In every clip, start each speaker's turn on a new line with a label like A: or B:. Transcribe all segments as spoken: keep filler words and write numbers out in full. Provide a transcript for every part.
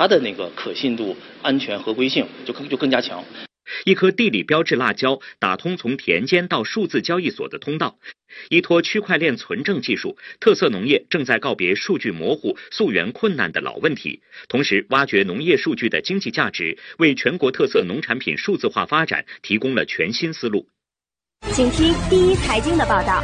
A: 它的那个可信度、安全、合规性就更就更加强。
B: 一颗地理标志辣椒打通从田间到数字交易所的通道，依托区块链存证技术，特色农业正在告别数据模糊、溯源困难的老问题，同时挖掘农业数据的经济价值，为全国特色农产品数字化发展提供了全新思路。
C: 请听第一财经的报道。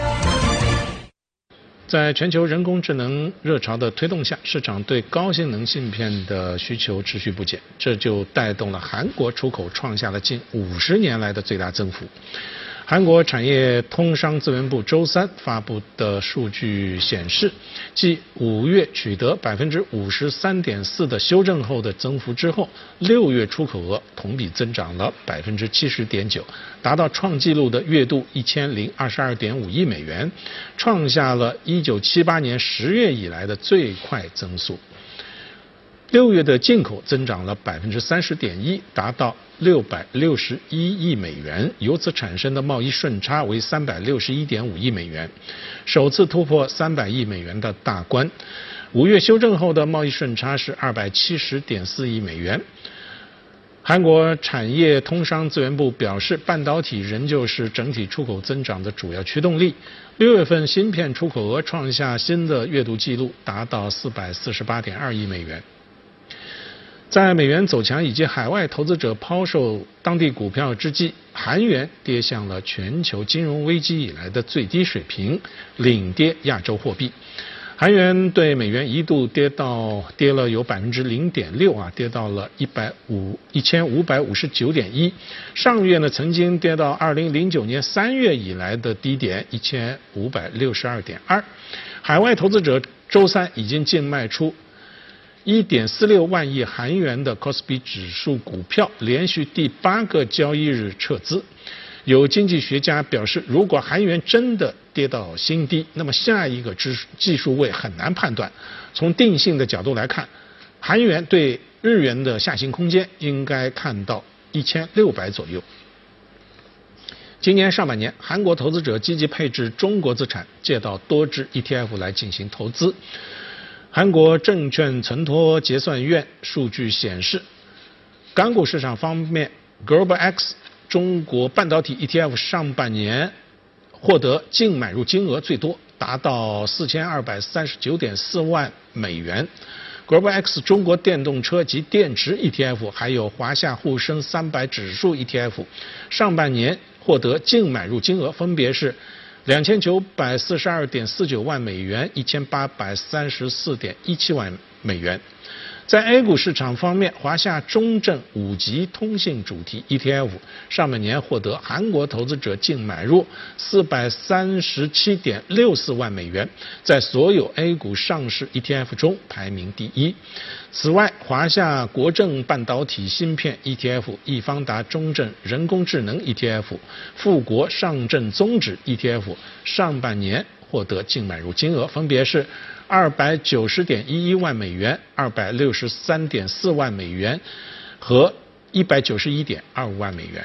D: 在全球人工智能热潮的推动下，市场对高性能芯片的需求持续不减，这就带动了韩国出口创下了近五十年来的最大增幅。韩国产业通商资源部周三发布的数据显示，继五月取得百分之五十三点四的修正后的增幅之后，六月出口额同比增长了百分之七十点九，达到创纪录的月度一千零二十二点五亿美元，创下了一九七八年十月以来的最快增速。六月的进口增长了百分之三十点一，达到六百六十一亿美元，由此产生的贸易顺差为三百六十一点五亿美元，首次突破三百亿美元的大关。五月修正后的贸易顺差是二百七十点四亿美元。韩国产业通商资源部表示，半导体仍旧是整体出口增长的主要驱动力。六月份芯片出口额创下新的月度纪录，达到四百四十八点二亿美元。在美元走强以及海外投资者抛售当地股票之际，韩元跌向了全球金融危机以来的最低水平，领跌亚洲货币。韩元对美元一度跌到跌了有百分之零点六啊，跌到了一百五一千五百五十九点一。上月呢曾经跌到二零零九年三月以来的低点一千五百六十二点二。海外投资者周三已经净卖出一点四六万亿韩元的 K O S P I 指数股票，连续第八个交易日撤资。有经济学家表示，如果韩元真的跌到新低，那么下一个技术位很难判断。从定性的角度来看，韩元对日元的下行空间应该看到一千六百左右。今年上半年，韩国投资者积极配置中国资产，借到多只 E T F 来进行投资。韩国证券存托结算院数据显示，港股市场方面 Global X 中国半导体 E T F 上半年获得净买入金额最多，达到四千二百三十九点四万美元。Global X 中国电动车及电池 E T F 还有华夏沪深三百指数 E T F 上半年获得净买入金额分别是两千九百四十二点四九万美元、一千八百三十四点一七万美元。在 A 股市场方面，华夏中证五级通信主题 E T F 上半年获得韩国投资者净买入四百三十七点六四万美元，在所有 A 股上市 E T F 中排名第一。此外，华夏国证半导体芯片 E T F、易方达中证人工智能 E T F、富国上证综指 E T F 上半年获得净买入金额分别是二百九十点一一万美元、二百六十三点四万美元和一百九十一点二五万美元。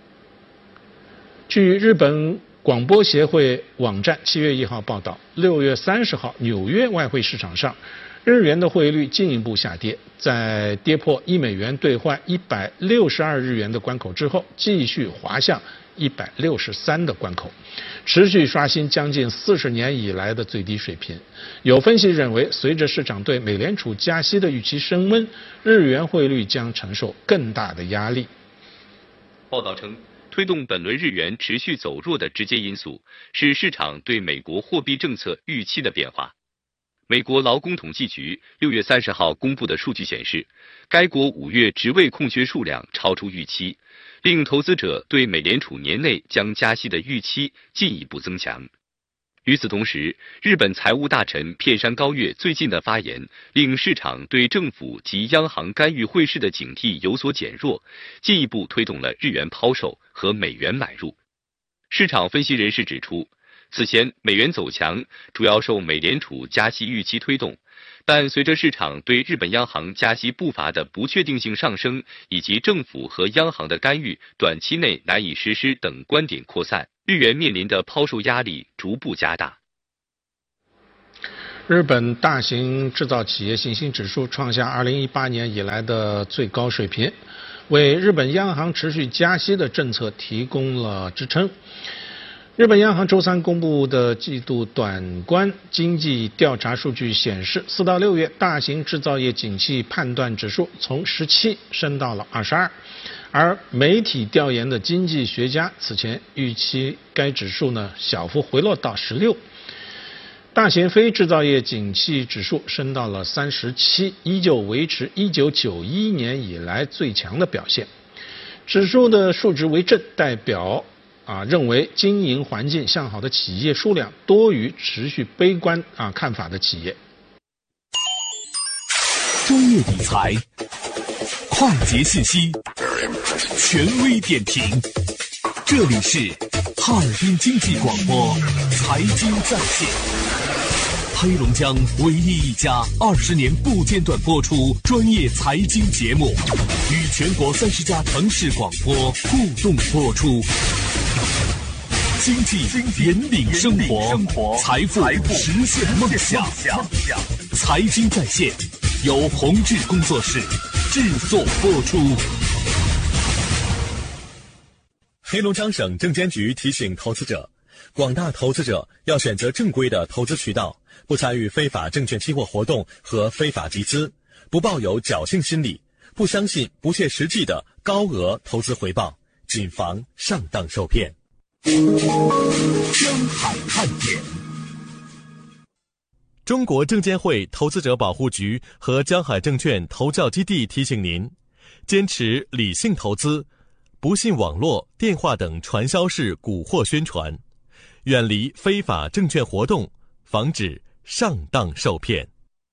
D: 据日本广播协会网站七月一号报道，六月三十号纽约外汇市场上，日元的汇率进一步下跌，在跌破一美元兑换一百六十二日元的关口之后，继续滑向一百六十三的关口，持续刷新将近四十年以来的最低水平。有分析认为，随着市场对美联储加息的预期升温，日元汇率将承受更大的压力。
E: 报道称，推动本轮日元持续走弱的直接因素是市场对美国货币政策预期的变化。美国劳工统计局六月三十号公布的数据显示，该国五月职位空缺数量超出预期，令投资者对美联储年内将加息的预期进一步增强。与此同时，日本财务大臣片山高月最近的发言，令市场对政府及央行干预汇市的警惕有所减弱，进一步推动了日元抛售和美元买入。市场分析人士指出，此前美元走强主要受美联储加息预期推动，但随着市场对日本央行加息步伐的不确定性上升，以及政府和央行的干预短期内难以实施等观点扩散，日元面临的抛售压力逐步加大。
D: 日本大型制造企业信心指数创下二零一八年以来的最高水平，为日本央行持续加息的政策提供了支撑。日本央行周三公布的季度短观经济调查数据显示，四到六月大型制造业景气判断指数从十七升到了二十二，而媒体调研的经济学家此前预期该指数呢小幅回落到十六。大型非制造业景气指数升到了三十七，依旧维持一九九一年以来最强的表现。指数的数值为正，代表啊认为经营环境向好的企业数量多于持续悲观啊看法的企业。
F: 专业理财，快捷信息，权威点评，这里是哈尔滨经济广播财经在线。黑龙江唯一一家二十年不间断播出专业财经节目，与全国三十家城市广播互动播出。经济引领生活，财富实现梦想。财经在线由宏志工作室制作播出。黑龙江省证监局提醒投资者，广大投资者要选择正规的投资渠道，不参与非法证券期货活动和非法集资，不抱有侥幸心理，不相信不切实际的高额投资回报，谨防上当受骗。江海看点。中国证监会投资者保护局和江海证券投教基地提醒您，坚持理性投资，不信网络、电话等传销式蛊惑宣传，远离非法证券活动，防止上当受骗。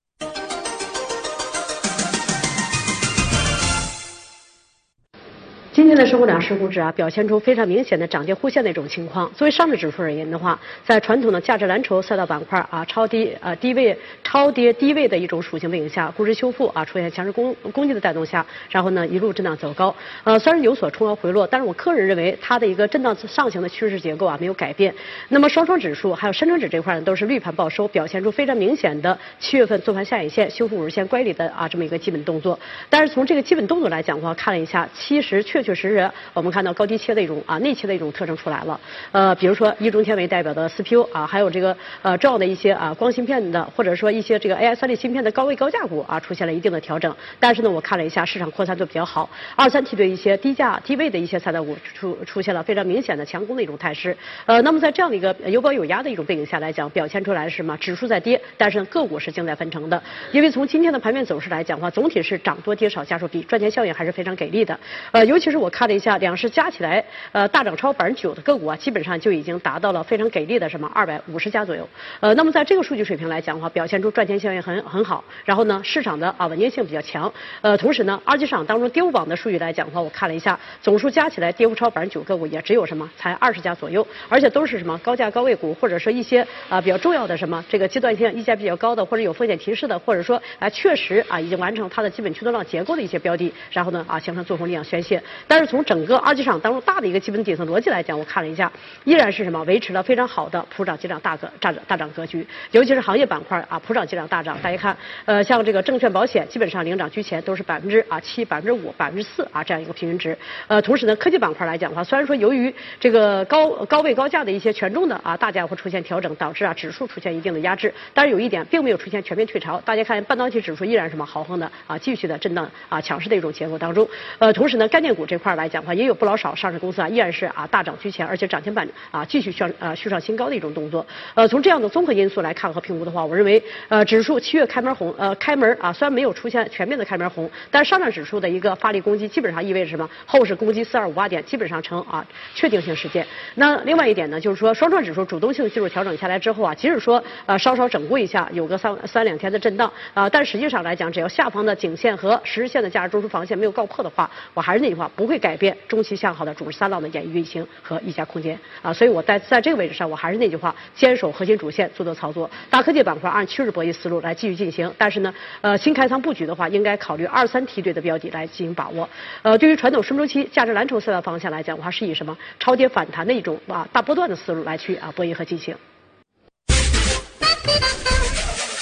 G: 今天的生活两市股指啊，表现出非常明显的涨跌互现的一种情况。作为上证指数而言的话，在传统的价值蓝筹赛道板块啊，超低呃低位、超跌低位的一种属性背景下，估值修复啊，出现强势攻攻击的带动下，然后呢一路震荡走高。呃，虽然有所冲高回落，但是我个人认为它的一个震荡上行的趋势结构啊没有改变。那么双双指数还有深成指这块呢，都是绿盘报收，表现出非常明显的七月份做盘下影线、修复五日线乖离的啊这么一个基本动作。但是从这个基本动作来讲的话，看了一下，其实确确实实我们看到高低切的一种啊内切的一种特征出来了。呃，比如说以中天为代表的 C P U 啊，还有这个呃重要的一些啊光芯片的，或者说一些这个 A I 三 D 芯片的高位高价股啊，出现了一定的调整。但是呢，我看了一下市场扩散度比较好，二三梯队一些低价低位的一些赛道股出出现了非常明显的强攻的一种态势。呃，那么在这样的一个有保有压的一种背景下来讲，表现出来是什么？指数在跌，但是个股是静在分成的。因为从今天的盘面走势来讲的话，总体是涨多跌少家数比，赚钱效应还是非常给力的。呃，尤其是我看了一下两市加起来，呃，大涨超百分之九的个股啊，基本上就已经达到了非常给力的什么二百五十家左右。呃，那么在这个数据水平来讲的话，表现出赚钱效应很很好。然后呢，市场的啊稳定性比较强。呃，同时呢，二级市场当中跌幅榜的数据来讲的话，我看了一下，总数加起来跌幅超百分之九个股也只有什么才二十家左右，而且都是什么高价高位股，或者说一些啊比较重要的什么这个阶段性溢价比较高的，或者有风险提示的，或者说啊确实啊已经完成它的基本驱动量结构的一些标的，然后呢啊形成做空力量宣泄。但是从整个二级市场当中大的一个基本底层逻辑来讲，我看了一下，依然是什么维持了非常好的普涨急涨大格大涨大涨格局，尤其是行业板块啊普涨急涨大涨。大家看，呃，像这个证券保险基本上领涨居前，都是百分之啊七、百分之五、百分之四啊这样一个平均值。呃，同时呢，科技板块来讲的话，虽然说由于这个高高位高价的一些权重的啊大家会出现调整，导致啊指数出现一定的压制，但是有一点并没有出现全面退潮。大家看半导体指数依然什么豪横的啊继续的震荡啊强势的一种结构当中。呃，同时呢，概念股这块来讲的话，也有不老少上市公司啊依然是啊大涨居前，而且涨停板啊继续上啊续上新高的一种动作。呃，从这样的综合因素来看和评估的话，我认为呃指数七月开门红，呃开门啊虽然没有出现全面的开门红，但是上证指数的一个发力攻击基本上意味着什么？后市攻击四二五八点基本上成啊确定性事件。那另外一点呢，就是说双创指数主动性技术调整下来之后啊，即使说呃稍稍整固一下，有个三三两天的震荡啊、呃，但实际上来讲，只要下方的颈线和十日线的价值中枢防线没有告破的话，我还是那句话，不会改变中期向好的主三浪的演绎运行和溢价空间啊。所以我在在这个位置上，我还是那句话，坚守核心主线，做多操作。大科技板块按趋势博弈思路来继续进行，但是呢，呃，新开仓布局的话，应该考虑二三梯队的标的来进行把握。呃，对于传统顺周期价值蓝筹赛道方向来讲的话，是以什么超跌反弹的一种啊大波段的思路来去啊博弈和进行。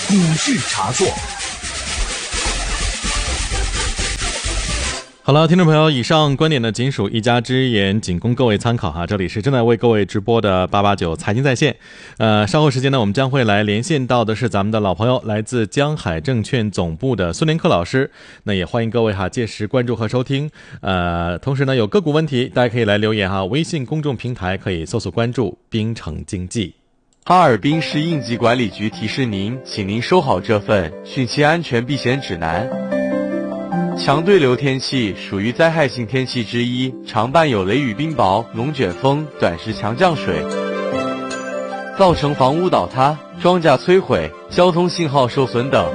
F: 股市茶座。
H: 好了，听众朋友，以上观点呢仅属一家之言，仅供各位参考哈。这里是正在为各位直播的八八九财经在线。呃，稍后时间呢，我们将会来连线到的是咱们的老朋友，来自江海证券总部的孙连克老师。那也欢迎各位哈，届时关注和收听。呃，同时呢，有个股问题，大家可以来留言哈。微信公众平台可以搜索关注滨城经济。
I: 哈尔滨市应急管理局提示您，请您收好这份汛期安全避险指南。强对流天气属于灾害性天气之一，常伴有雷雨冰雹、龙卷风、短时强降水，造成房屋倒塌、庄稼摧毁、交通信号受损等。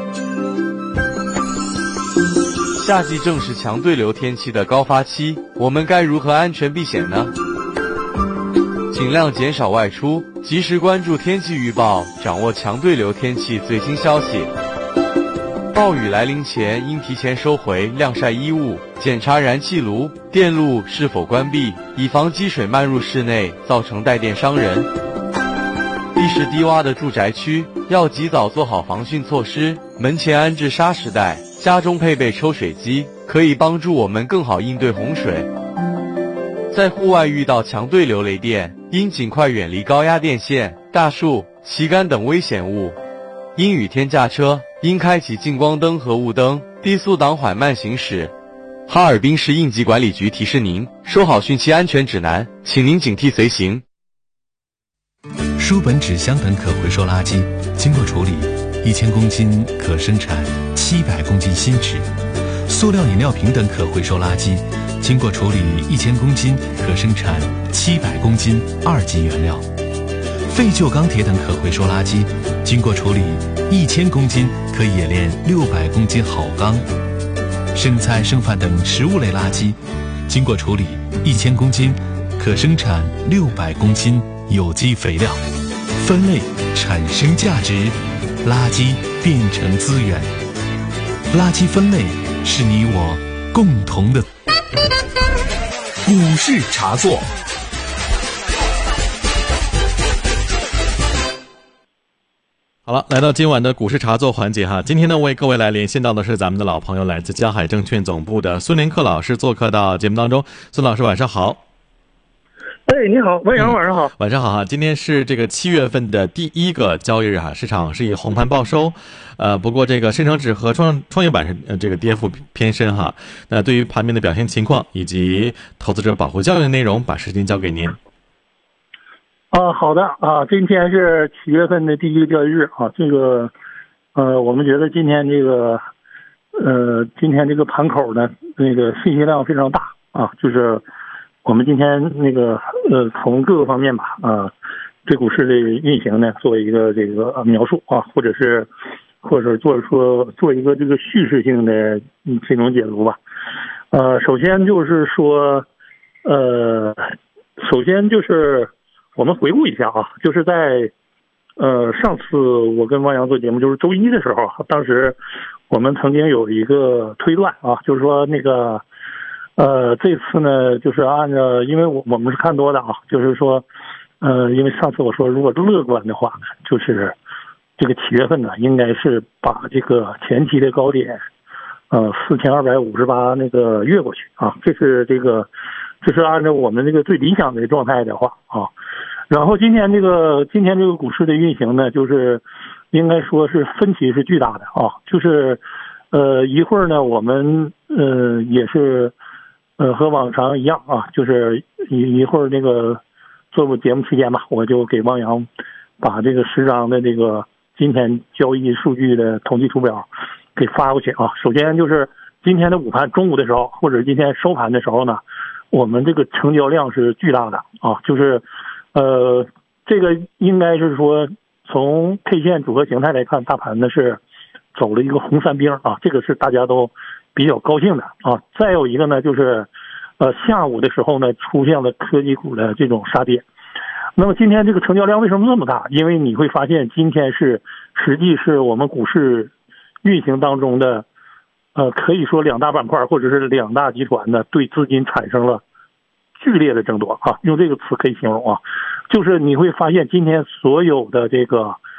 I: 夏季正是强对流天气的高发期，我们该如何安全避险呢？尽量减少外出，及时关注天气预报，掌握强对流天气最新消息。暴雨来临前，应提前收回晾晒衣物，检查燃气炉、电路是否关闭，以防积水漫入室内，造成带电伤人。地势低洼的住宅区要及早做好防汛措施，门前安置沙石带，家中配备抽水机，可以帮助我们更好应对洪水。在户外遇到强对流雷电，应尽快远离高压电线、大树、旗杆等危险物。阴雨天驾车，应开启近光灯和雾灯，低速档缓慢行驶。哈尔滨市应急管理局提示您，收好汛期安全指南，请您警惕随行。
J: 书本、纸箱等可回收垃圾经过处理，一千公斤可生产七百公斤新纸；塑料饮料瓶等可回收垃圾经过处理，一千公斤可生产七百公斤二级原料；废旧钢铁等可回收垃圾经过处理，一千公斤可冶炼六百公斤好钢；剩菜剩饭等食物类垃圾经过处理，一千公斤可生产六百公斤有机肥料。分类产生价值，垃圾变成资源。垃圾分类是你我共同的。
F: 股市茶座。
H: 好了，来到今晚的股市茶座环节哈。今天呢，为各位来连线到的是咱们的老朋友，来自江海证券总部的孙连克老师做客到节目当中。孙老师晚上好。
K: 哎，你好，万阳，晚上好、嗯。
H: 晚上好哈，今天是这个七月份的第一个交易日哈，市场是以红盘报收，呃，不过这个深成指和创创业板是呃这个跌幅偏深哈。那对于盘面的表现情况以及投资者保护教育的内容，把时间交给您。
K: 啊，好的啊，今天是七月份的第一个交易日啊，这个呃，我们觉得今天这个呃，今天这个盘口呢，那个信息量非常大啊，就是。我们今天那个呃，从各个方面吧，啊、呃，对股市的运行呢，做一个这个描述啊，或者是或者做说做一个这个叙事性的这种解读吧。呃，首先就是说，呃，首先就是我们回顾一下啊，就是在呃上次我跟汪洋做节目，就是周一的时候，当时我们曾经有一个推断啊，就是说那个。呃，这次呢，就是按照，因为我我们是看多的啊，就是说，呃，因为上次我说，如果乐观的话呢，就是这个七月份呢，应该是把这个前期的高点，呃，四千二百五十八那个越过去啊，这是这个，这是按照我们这个最理想的状态的话啊。然后今天这个今天这个股市的运行呢，就是应该说是分歧是巨大的啊，就是呃一会儿呢，我们呃也是。呃，和往常一样啊，就是一一会儿那个做过节目期间吧，我就给汪洋把这个十张的这个今天交易数据的统计图表给发过去啊。首先就是今天的午盘中午的时候，或者今天收盘的时候呢，我们这个成交量是巨大的啊，就是呃，这个应该是说从 K 线组合形态来看，大盘呢是走了一个红三兵啊，这个是大家都。比较高兴的啊，再有一个呢，就是呃下午的时候呢，出现了科技股的这种杀跌。那么今天这个成交量为什么这么大？因为你会发现今天是实际是我们股市运行当中的呃可以说两大板块或者是两大集团呢对资金产生了剧烈的争夺啊，用这个词可以形容啊，就是你会发现今天所有的这个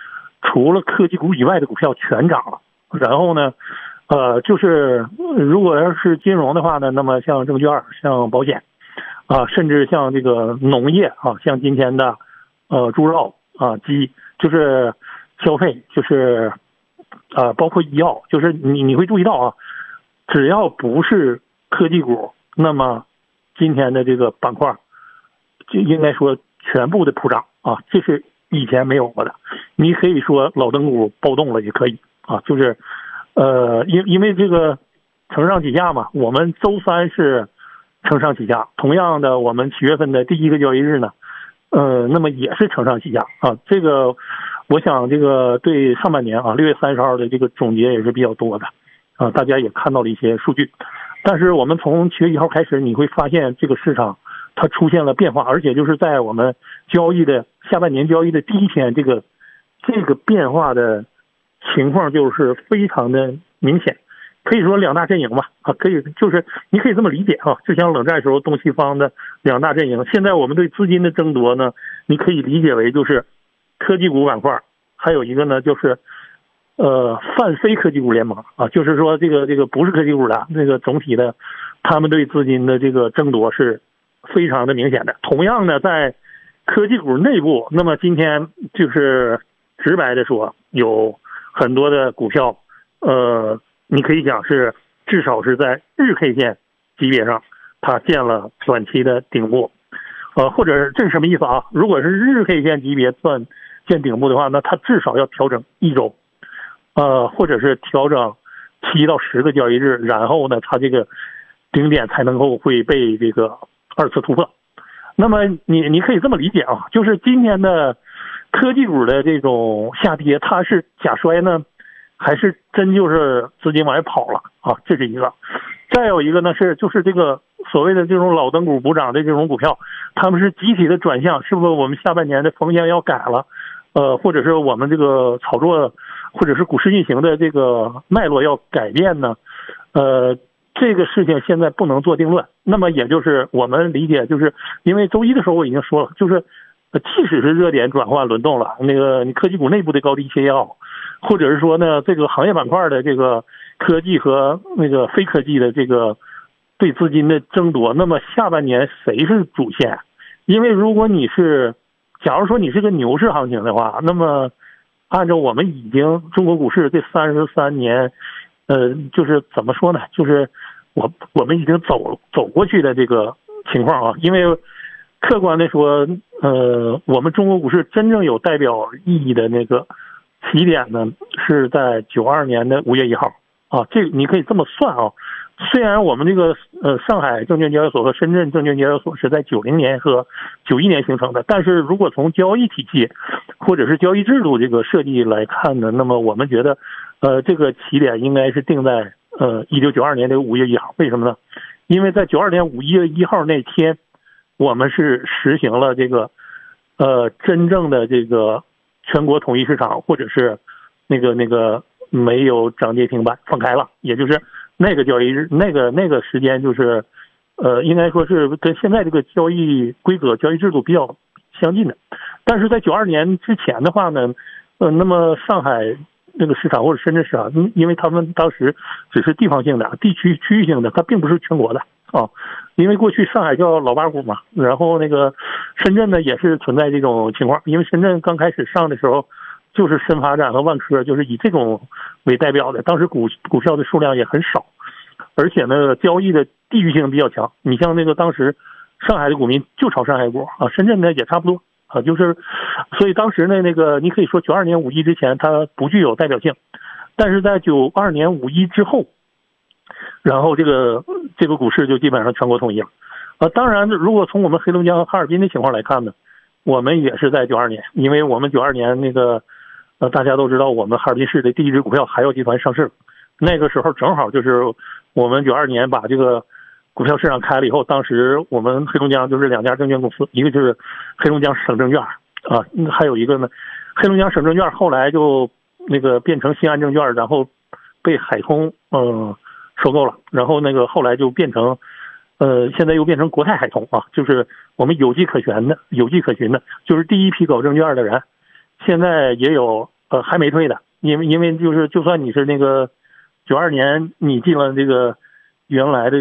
K: 除了科技股以外的股票全涨了。然后呢，呃，就是如果要是金融的话呢，那么像证券、像保险啊，甚至像这个农业啊，像今天的呃猪肉啊、鸡，就是消费，就是呃包括医药，就是你你会注意到啊，只要不是科技股，那么今天的这个板块就应该说全部的普涨啊，这是以前没有过的。你可以说老灯股暴动了也可以啊，就是呃因因为这个承上启下嘛，我们周三是承上启下，同样的我们七月份的第一个交易日呢，呃那么也是承上启下啊。这个我想这个对上半年啊六月三十号的这个总结也是比较多的啊，大家也看到了一些数据。但是我们从七月一号开始，你会发现这个市场它出现了变化，而且就是在我们交易的下半年交易的第一天，这个这个变化的情况就是非常的明显，可以说两大阵营吧啊，可以就是你可以这么理解啊，就像冷战时候东西方的两大阵营。现在我们对资金的争夺呢，你可以理解为就是科技股板块，还有一个呢就是呃，泛非科技股联盟啊，就是说这个这个不是科技股的这个总体的，他们对资金的这个争夺是非常的明显的。同样呢，在科技股内部，那么今天就是直白的说，有很多的股票，呃，你可以讲是至少是在日 K 线级别上，它见了短期的顶部，呃，或者这是什么意思啊？如果是日 K 线级别算见顶部的话，那它至少要调整一周。呃，或者是调整七到十个交易日，然后呢，它这个顶点才能够会被这个二次突破。那么你你可以这么理解啊，就是今天的科技股的这种下跌，它是假摔呢，还是真就是资金往外跑了啊？这是一个。再有一个呢是就是这个所谓的这种老灯股补涨的这种股票，他们是集体的转向，是不是我们下半年的风向要改了？呃，或者是我们这个炒作，或者是股市运行的这个脉络要改变呢？呃，这个事情现在不能做定论。那么也就是我们理解，就是因为周一的时候我已经说了，就是即使是热点转换轮动了，那个你科技股内部的高低切也好，或者是说呢这个行业板块的这个科技和那个非科技的这个对资金的争夺，那么下半年谁是主线？因为如果你是假如说你是个牛市行情的话，那么按照我们已经中国股市这三十三年，呃，就是怎么说呢？就是我我们已经走走过去的这个情况啊。因为客观的说，呃，我们中国股市真正有代表意义的那个起点呢，是在九二年的五月一号啊。这你可以这么算啊。虽然我们这个呃上海证券交易所和深圳证券交易所是在九零年和九一年形成的，但是如果从交易体系或者是交易制度这个设计来看呢，那么我们觉得呃这个起点应该是定在呃一九九二年的五月一号。为什么呢？因为在九二年五月一号那天，我们是实行了这个呃真正的这个全国统一市场，或者是那个那个没有涨跌停板放开了，也就是那个交易日，那个那个时间就是，呃，应该说是跟现在这个交易规则、交易制度比较相近的。但是在九二年之前的话呢，呃，那么上海那个市场或者深圳市场，因为他们当时只是地方性的、地区区域性的，它并不是全国的啊。因为过去上海叫老八股嘛，然后那个深圳呢也是存在这种情况，因为深圳刚开始上的时候，就是深发展和万科就是以这种为代表的，当时股股票的数量也很少，而且呢交易的地域性比较强。你像那个当时上海的股民就炒上海股啊，深圳呢也差不多啊，就是所以当时呢那个你可以说九二年五一之前它不具有代表性，但是在九二年五一之后，然后这个这个股市就基本上全国统一了啊。当然如果从我们黑龙江哈尔滨的情况来看呢，我们也是在九二年，因为我们九二年那个呃，大家都知道我们哈尔滨市的第一只股票海药集团上市了，那个时候正好就是我们九二年把这个股票市场开了以后，当时我们黑龙江就是两家证券公司，一个就是黑龙江省证券啊，还有一个呢，黑龙江省证券后来就那个变成新安证券，然后被海通嗯、呃、收购了，然后那个后来就变成呃现在又变成国泰海通啊，就是我们有迹可循的有迹可循的，就是第一批搞证券的人。现在也有呃还没退的，因为因为就是就算你是那个九二年你进了这个原来的